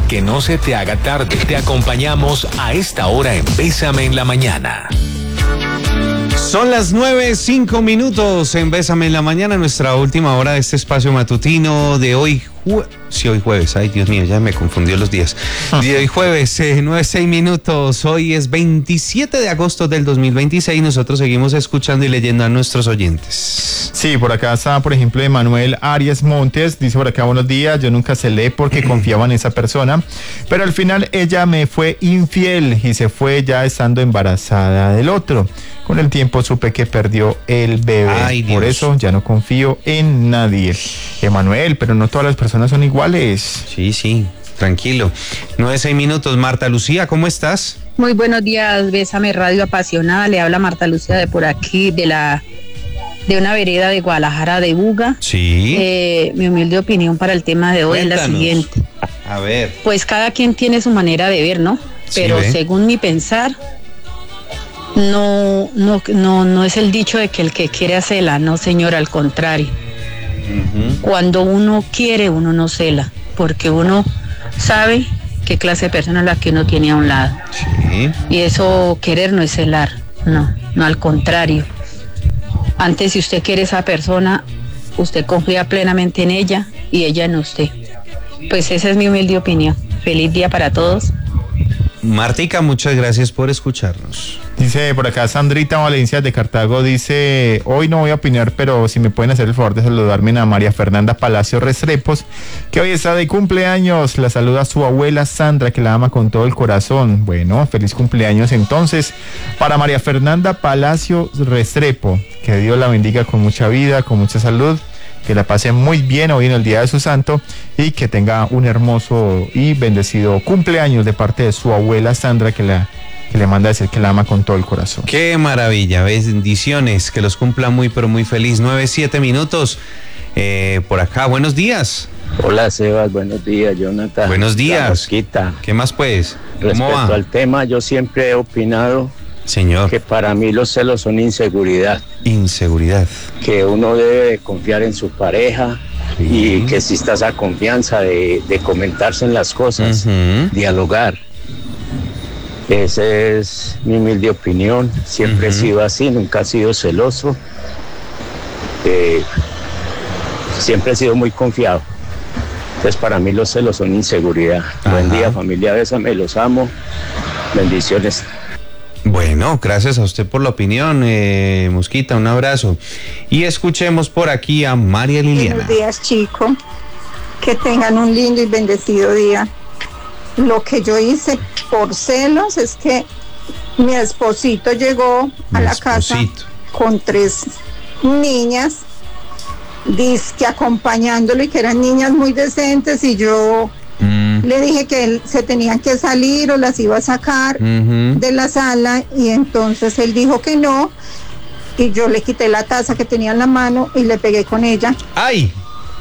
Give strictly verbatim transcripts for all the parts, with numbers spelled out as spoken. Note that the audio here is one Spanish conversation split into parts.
Que no se te haga tarde. Te acompañamos a esta hora en Bésame en la Mañana. Son las nueve, cinco minutos en Bésame en la Mañana, nuestra última hora de este espacio matutino de hoy. Jue- sí, hoy jueves. Ay, Dios mío, ya me confundió los días. De hoy jueves, eh, nueve, seis minutos. Hoy es veintisiete de agosto del dos mil veintiséis. Nosotros seguimos escuchando y leyendo a nuestros oyentes. Sí, por acá está, por ejemplo, Emanuel Arias Montes. Dice por acá, buenos días. Yo nunca celé porque confiaba en esa persona. Pero al final ella me fue infiel y se fue ya estando embarazada del otro. Con el tiempo supe que perdió el bebé. Ay, Dios. Por eso ya no confío en nadie. Emanuel, pero no todas las personas son iguales. Sí, sí, tranquilo. Nueve, seis minutos. Marta Lucía, ¿cómo estás? Muy buenos días, Bésame Radio Apasionada. Le habla Marta Lucía de por aquí, de la de una vereda de Guadalajara de Buga. Sí. Eh, mi humilde opinión para el tema de hoy Cuéntanos. es la siguiente. A ver. Pues cada quien tiene su manera de ver, ¿no? Sí, Pero ¿ve? según mi pensar, no, no, no, no es el dicho de que el que quiere cela, no, señor, al contrario. Ujú. Cuando uno quiere, uno no cela, porque uno sabe qué clase de persona es la que uno tiene a un lado. Sí. Y eso, querer no es celar, no, no, al contrario. Antes, si usted quiere a esa persona, usted confía plenamente en ella y ella en usted. Pues esa es mi humilde opinión. Feliz día para todos. Martica, muchas gracias por escucharnos. Dice por acá Sandrita Valencia de Cartago, dice, hoy no voy a opinar, pero si me pueden hacer el favor de saludarme a María Fernanda Palacio Restrepos, que hoy está de cumpleaños. La saluda su abuela Sandra, que la ama con todo el corazón. Bueno, feliz cumpleaños entonces para María Fernanda Palacio Restrepo. Que Dios la bendiga con mucha vida, con mucha salud. Que la pase muy bien hoy en el día de su santo y que tenga un hermoso y bendecido cumpleaños de parte de su abuela Sandra, que, la, que le manda a decir que la ama con todo el corazón. Qué maravilla, bendiciones, que los cumpla muy pero muy feliz. Nueve, siete minutos eh, por acá, buenos días. Hola Sebas, buenos días, Jonathan. Buenos días. La Mosquita. ¿Qué más pues? ¿Cómo Respecto va? al tema, yo siempre he opinado Señor, que para mí los celos son inseguridad, inseguridad. que uno debe de confiar en su pareja Sí. y que exista esa confianza de, de comentarse en las cosas, Ujú. dialogar. Esa es mi humilde opinión. Siempre Ujú. he sido así, nunca he sido celoso. Eh, siempre he sido muy confiado. Entonces para mí los celos son inseguridad. Ajá. Buen día, familia, bésame, los amo. Bendiciones. Bueno, gracias a usted por la opinión, eh, Mosquita, un abrazo. Y escuchemos por aquí a María Liliana. Buenos días, chicos. Que tengan un lindo y bendecido día. Lo que yo hice por celos es que mi esposito llegó a Mi la casa esposito. con tres niñas, dizque acompañándolo, y que eran niñas muy decentes, y yo Mm, le dije que él, se tenían que salir o las iba a sacar ujú. de la sala, y entonces él dijo que no, y yo le quité la taza que tenía en la mano y le pegué con ella. ¡Ay!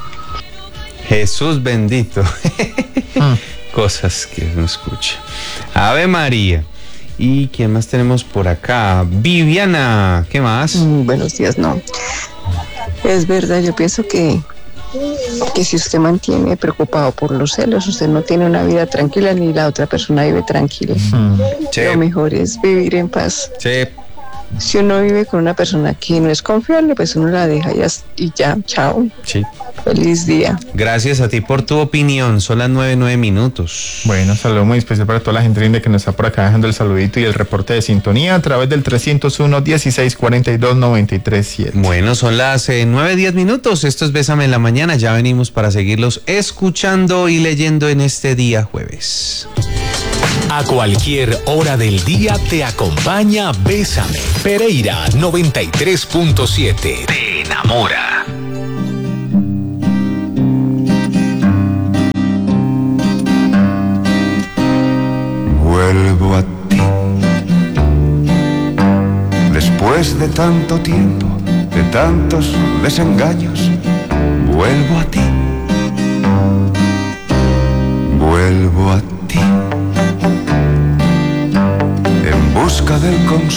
Jesús bendito. Cosas que no escucha. Ave María. ¿Y quién más tenemos por acá? Viviana, ¿qué más? Mm, Buenos días, no. Es verdad, yo pienso que, que si usted mantiene preocupado por los celos, usted no tiene una vida tranquila ni la otra persona vive tranquila. Sí, Lo mejor es vivir en paz. sí. Si uno vive con una persona que no es confiable, pues uno la deja y ya, y ya, chao. Sí. Feliz día. Gracias a ti por tu opinión. Son las nueve, nueve minutos. Bueno, saludo muy especial para toda la gente linda que nos está por acá dejando el saludito y el reporte de sintonía a través del trescientos uno, dieciséis cuarenta y dos, noventa y tres siete. Bueno, son las eh, nueve, diez minutos. Esto es Bésame en la Mañana. Ya venimos para seguirlos escuchando y leyendo en este día jueves. A cualquier hora del día te acompaña Bésame. Pereira noventa y tres punto siete. Te enamora. Vuelvo a ti. Después de tanto tiempo, de tantos desengaños, vuelvo a ti. Vuelvo a ti. En busca del consuelo